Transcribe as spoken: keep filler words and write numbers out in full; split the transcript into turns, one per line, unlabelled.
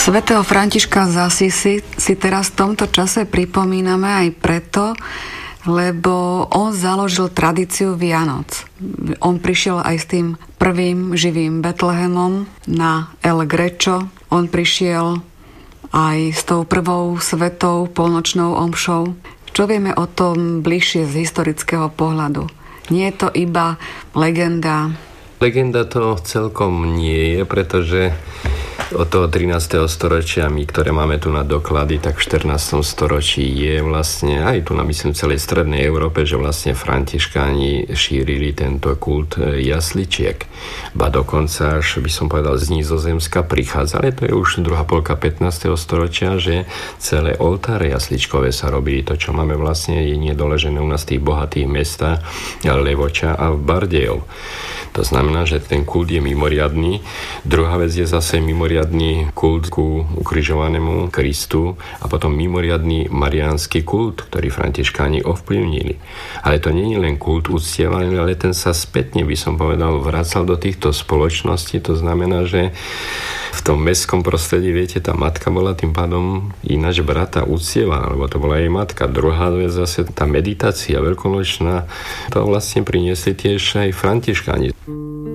Svätého Františka z Assisi si teraz v tomto čase pripomíname aj preto, lebo on založil tradíciu Vianoc. On prišiel aj s tým prvým živým Betlehemom na El Greco. On prišiel aj s tou prvou svetou polnočnou omšou. Čo vieme o tom bližšie z historického pohľadu? Nie je to iba legenda?
Legenda to celkom nie je, pretože od toho trinásteho storočia my, ktoré máme tu na doklady, tak v štrnástom storočí je vlastne aj tu na myslím celej strednej Európe, že vlastne františkáni šírili tento kult jasličiek. Ba dokonca až by som povedal z Nizozemska prichádzali, to je už druhá polka pätnásteho storočia, že celé oltáre jasličkové sa robili. To, čo máme vlastne, je nedoležené u nás v tých bohatých mestách Levoča a v Bardejov. To znamená, že ten kult je mimoriadny. Druhá vec je zase mimoriadny kult ku ukrižovanému Kristu a potom mimoriadny mariánsky kult, ktorý františkáni ovplyvnili. Ale to nie je len kult uctievania, ale ten sa spätne, by som povedal, vracal do týchto spoločností. To znamená, že v tom mestskom prostredí, viete, tá matka bola tým pádom ináč brata uctievaná, lebo to bola jej matka. Druhá vec zase tá meditácia veľkonočná, to vlastne priniesli tiež aj františkáni.